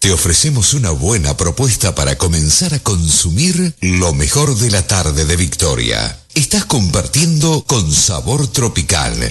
te ofrecemos una buena propuesta para comenzar a consumir lo mejor de la tarde de Victoria. Estás compartiendo con Sabor Tropical,